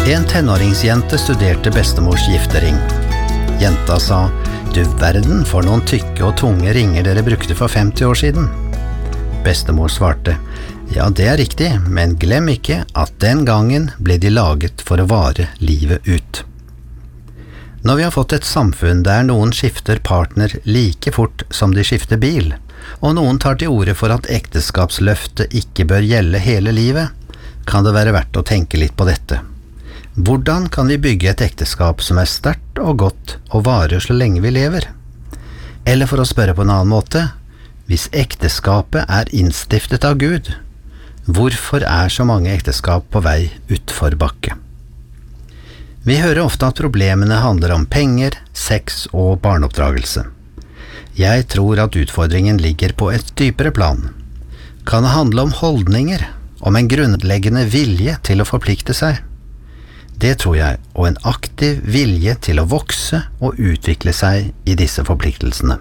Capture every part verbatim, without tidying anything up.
En tenåringsjente studerte bestemors giftering. Jenta sa, «Du verden for noen tykke og tunge ringer dere brukte for femti år siden.» Bestemor svarte, «Ja, det er riktig, men glem ikke at den gangen ble de laget for å vare livet ut.» Når vi har fått et samfunn der noen skifter partner like fort som de skifter bil, og noen tar til orde for at ekteskapsløftet ikke bør gjelde hele livet, kan det være verdt å tenke litt på dette. Hvordan kan vi bygge et ekteskap som er sterkt og godt og varer så lenge vi lever? Eller for å spørre på en annen måte, hvis ekteskapet er innstiftet av Gud, hvorfor er så mange ekteskap på vei utfor bakke? Vi hører ofte at problemene handler om penger, sex og barneoppdragelse. Jeg tror at utfordringen ligger på et dypere plan. Kan det handle om holdninger, om en grunnleggende vilje til å forplikte seg? Det tror jeg, og en aktiv vilje til å vokse og utvikle seg i disse forpliktelsene.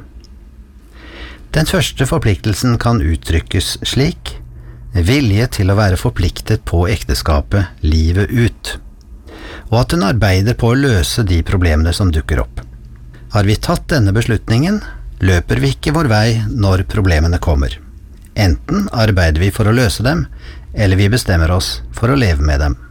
Den første forpliktelsen kan uttrykkes slik: vilje til å være forpliktet på ekteskapet livet ut, og at den arbeider på å løse de problemene som dukker opp. Har vi tatt denne beslutningen, løper vi ikke vår vei når problemene kommer. Enten arbeider vi for å løse dem, eller vi bestemmer oss for å leve med dem.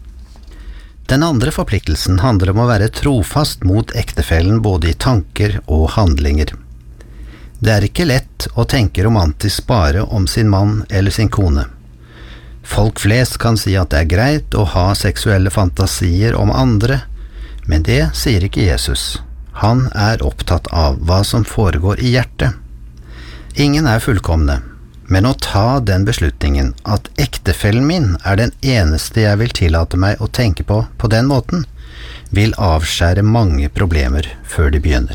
Den andre forpliktelsen handler om å være trofast mot ektefellen både i tanker og handlinger. Det er ikke lett å tenke romantisk bare om sin mann eller sin kone. Folk flest kan si at det er greit å ha seksuelle fantasier om andre, men det sier ikke Jesus. Han er opptatt av hva som foregår i hjertet. Ingen er fullkomne, men å ta den beslutningen at ektefellen min er den eneste jeg vil tillate meg å tenke på på den måten, vil avskjære mange problemer før de begynner.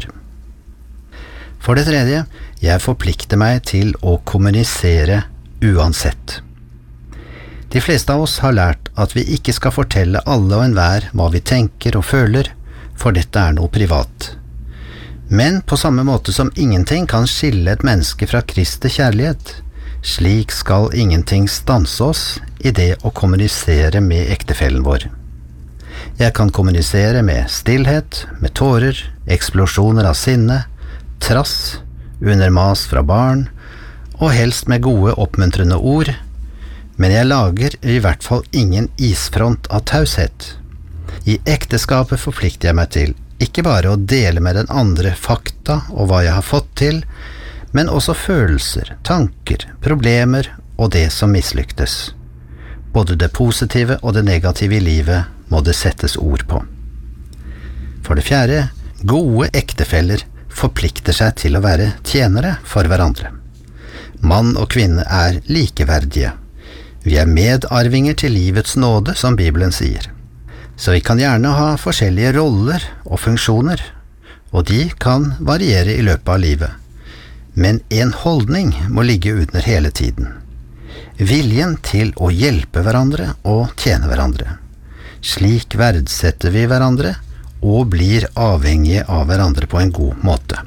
For det tredje, jeg forplikter meg til å kommunisere uansett. De fleste av oss har lært at vi ikke skal fortelle alle og enhver hva vi tenker og føler, for dette er noe privat. Men på samme måte som ingenting kan skille et menneske fra Kristi kjærlighet, slik skal ingenting stanse oss i det å kommunisere med ektefellen vår. Jeg kan kommunisere med stillhet, med tårer, eksplosjoner av sinne, trass, under mas fra barn, og helst med gode oppmuntrende ord, men jeg lager i hvert fall ingen isfront av taushet. I ekteskapet forplikter jeg meg til ikke bare å dele med den andre fakta og hva jeg har fått til, men også følelser, tanker, problemer og det som mislyktes. Både det positive og det negative i livet må det settes ord på. For det fjerde, gode ektefeller forplikter seg til å være tjenere for hverandre. Mann og kvinne er likeverdige. Vi er medarvinger til livets nåde, som Bibelen sier. Så vi kan gjerne ha forskjellige roller og funksjoner, og de kan variere i løpet av livet. Men en holdning må ligge under hele tiden. Viljen til å hjelpe hverandre og tjene hverandre. Slik verdsetter vi hverandre og blir avhengige av hverandre på en god måte.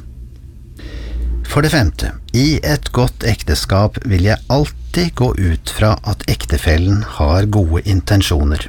For det femte, i et godt ekteskap vil jeg alltid gå ut fra at ektefellen har gode intensjoner.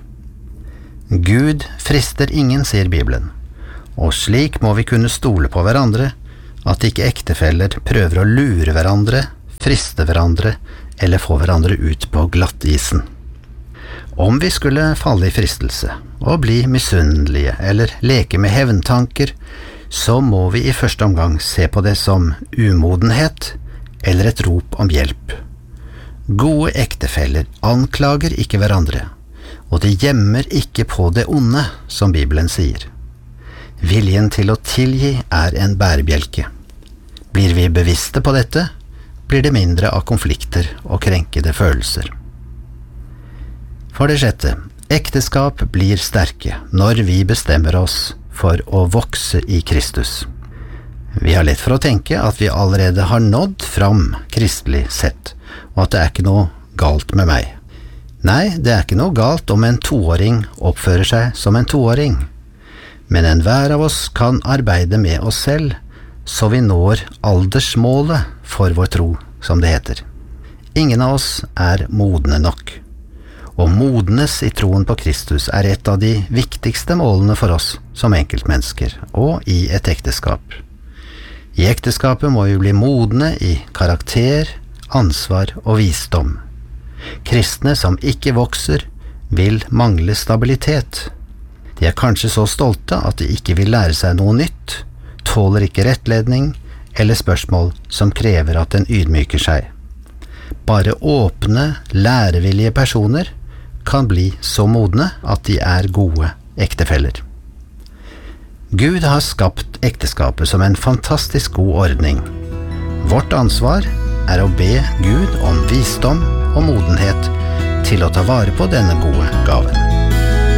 Gud frister ingen, sier Bibelen, og slik må vi kunne stole på hverandre, at ikke ektefeller prøver å lure hverandre, friste hverandre eller få hverandre ut på glattisen. Om vi skulle falle i fristelse og bli misunnelige eller leke med hevntanker, så må vi i første omgang se på det som umodenhet eller et rop om hjelp. Gode ektefeller anklager ikke hverandre, og de gjemmer ikke på det onde, som Bibelen sier. Viljen til å tilgi er en bærebjelke. Blir vi bevisste på dette, blir det mindre av konflikter og krenkede følelser. For det sjette, ekteskap blir sterke når vi bestemmer oss for å vokse i Kristus. Vi har lett for å tenke at vi allerede har nådd fram kristelig sett, og at det er ikke noe galt med meg. Nei, det er ikke noe galt om en toåring oppfører seg som en toåring. Men enhver av oss kan arbeide med oss selv, så vi når aldersmålet for vår tro, som det heter. Ingen av oss er modne nok. Å modnes i troen på Kristus er et av de viktigste målene for oss som enkeltmennesker og i et ekteskap. I ekteskapet må vi bli modne i karakter, ansvar og visdom. Kristne som ikke vokser, vil mangle stabilitet. De er kanskje så stolte at de ikke vil lære seg noe nytt, tåler ikke rettledning eller spørsmål som krever at en ydmyker seg. Bare åpne, lærevillige personer kan bli så modne at de er gode ektefeller. Gud har skapt ekteskapet som en fantastisk god ordning. Vårt ansvar er å be Gud om visdom og modenhet til å ta vare på denne gode gaven.